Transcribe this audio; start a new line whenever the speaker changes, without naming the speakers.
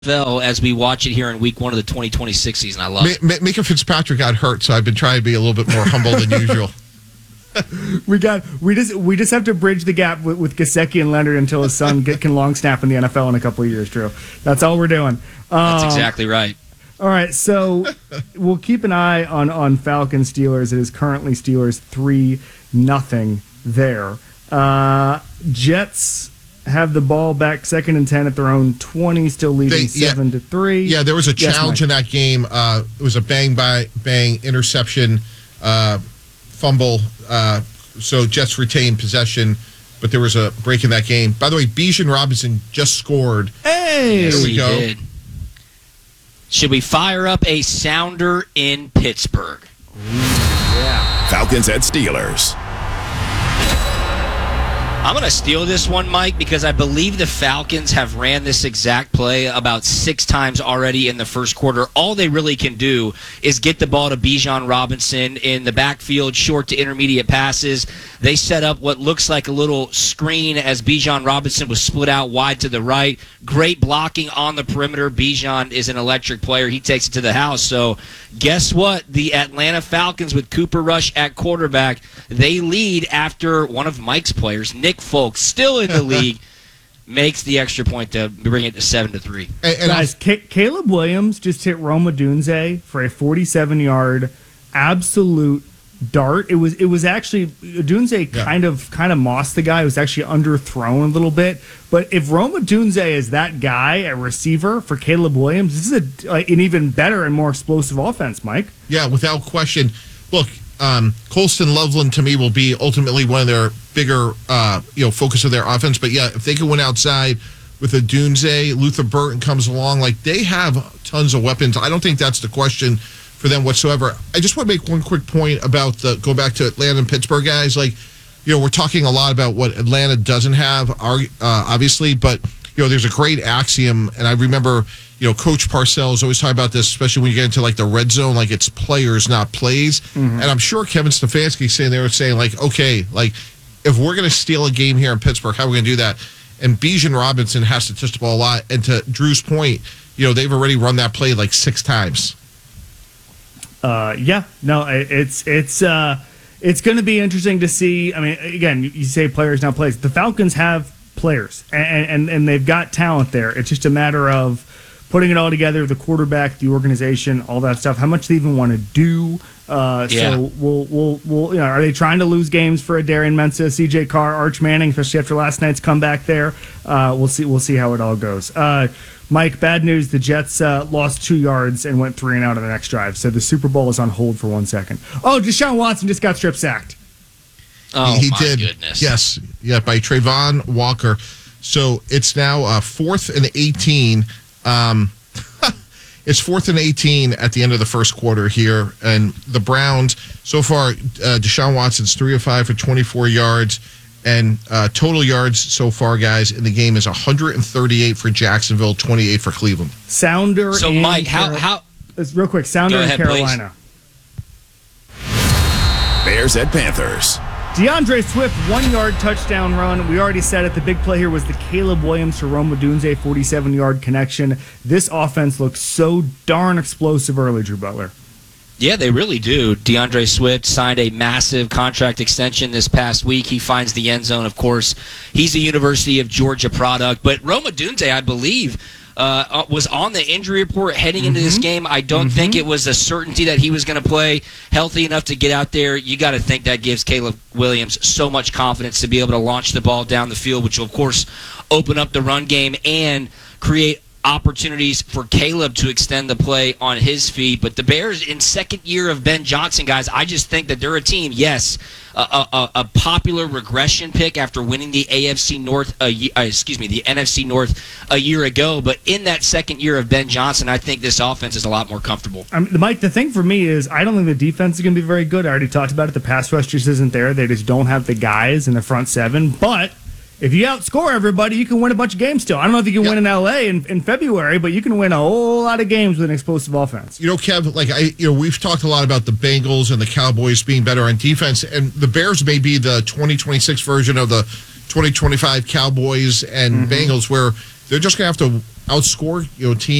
NFL as we watch it here in week 1 of the 2026 season. I love it.
Micah Fitzpatrick got hurt, so I've been trying to be a little bit more humble than usual.
We just have to bridge the gap with Gesicki and Leonard until his son can long snap in the NFL in a couple of years, Drew. That's all we're doing.
That's exactly right.
All right, so we'll keep an eye on Falcons Steelers. It is currently Steelers 3-0 there. Jets have the ball back 2nd and 10 at their own 20, still leading 7-3.
Yeah, there was a challenge in that game. It was a bang interception, fumble. So Jets retained possession, but there was a break in that game. By the way, Bijan Robinson just scored.
Hey,
yes,
there we go.
Did. Should we fire up a sounder in Pittsburgh?
Yeah.
Falcons at Steelers.
I'm going to steal this one, Mike, because I believe the Falcons have ran this exact play about 6 times already in the first quarter. All they really can do is get the ball to Bijan Robinson in the backfield, short to intermediate passes. They set up what looks like a little screen as Bijan Robinson was split out wide to the right. Great blocking on the perimeter. Bijan is an electric player. He takes it to the house. So guess what? The Atlanta Falcons with Cooper Rush at quarterback, they lead after one of Mike's players, Nick Folk, still in the league, makes the extra point to bring it to 7-3.
And guys, Caleb Williams just hit Rome Odunze for a 47-yard absolute dart. It was actually Odunze kind of mossed the guy. It was actually underthrown a little bit. But if Rome Odunze is that guy, a receiver for Caleb Williams, this is an even better and more explosive offense, Mike.
Yeah, without question. Look, Colston Loveland to me will be ultimately one of their bigger, focus of their offense. But yeah, if they can win outside with Odunze, Luther Burton comes along, like they have tons of weapons. I don't think that's the question for them whatsoever. I just want to make one quick point about go back to Atlanta and Pittsburgh, guys. Like, we're talking a lot about what Atlanta doesn't have, obviously, but there's a great axiom, and I remember, Coach Parcells always talking about this, especially when you get into like the red zone, like it's players, not plays. Mm-hmm. And I'm sure Kevin Stefanski's sitting there saying, like, okay, like if we're going to steal a game here in Pittsburgh, how are we going to do that? And Bijan Robinson has to touch the ball a lot. And to Drew's point, they've already run that play like 6 times.
It's going to be interesting to see. I mean, again, you say players, not plays. The Falcons have players, and they've got talent there. It's just a matter of putting it all together, the quarterback, the organization, all that stuff. How much they even want to do. So we'll are they trying to lose games for a Darian Mensah, CJ Carr, Arch Manning, especially after last night's comeback there? We'll see how it all goes. Mike, bad news. The Jets lost 2 yards and went 3 and out on the next drive. So the Super Bowl is on hold for 1 second. Oh, Deshaun Watson just got strip sacked.
Oh,
he
my
did.
Goodness.
Yes. Yeah, by Trayvon Walker. So it's now 4th and 18. It's 4th and 18 at the end of the first quarter here. And the Browns, so far, Deshaun Watson's 3 of 5 for 24 yards. And total yards so far, guys, in the game is 138 for Jacksonville, 28 for Cleveland.
Sounder.
So, Mike, how
real quick, Sounder in Carolina.
Please.
Bears at Panthers.
DeAndre Swift, 1-yard touchdown run. We already said it. The big play here was the Caleb Williams to Rome Odunze 47-yard connection. This offense looks so darn explosive early, Drew Butler.
Yeah, they really do. DeAndre Swift signed a massive contract extension this past week. He finds the end zone, of course. He's a University of Georgia product. But Rome Odunze, I believe, was on the injury report heading into this game. I don't think it was a certainty that he was going to play healthy enough to get out there. You got to think that gives Caleb Williams so much confidence to be able to launch the ball down the field, which will, of course, open up the run game and create opportunities for Caleb to extend the play on his feet. But the Bears, in second year of Ben Johnson, guys, I just think that they're a team, yes, a popular regression pick after winning the NFC North, the NFC North a year ago. But in that second year of Ben Johnson, I think this offense is a lot more comfortable.
Mike, the thing for me is I don't think the defense is going to be very good. I already talked about it. The pass rush just isn't there. They just don't have the guys in the front seven. But if you outscore everybody, you can win a bunch of games still. I don't know if you can win in L.A. in February, but you can win a whole lot of games with an explosive offense.
Kev, we've talked a lot about the Bengals and the Cowboys being better on defense, and the Bears may be the 2026 version of the 2025 Cowboys and Bengals, where they're just going to have to outscore teams